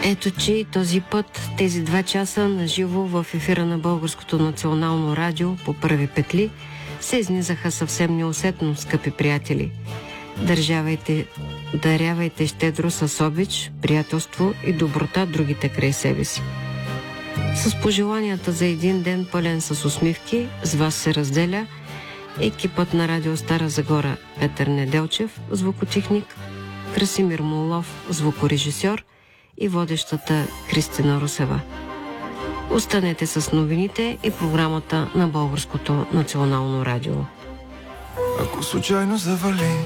Ето, че и този път, тези 2 часа на живо в ефира на Българското национално радио по първи петли се изнизаха съвсем неусетно, скъпи приятели. Дарявайте щедро с обич, приятелство и доброта другите край себе си. С пожеланията за един ден пълен с усмивки, с вас се разделя екипът на радио Стара Загора: Петър Неделчев, звукотехник, Красимир Молов, звукорежисьор, и водещата Кристина Русева. Останете с новините и програмата на Българското национално радио. Ако случайно завали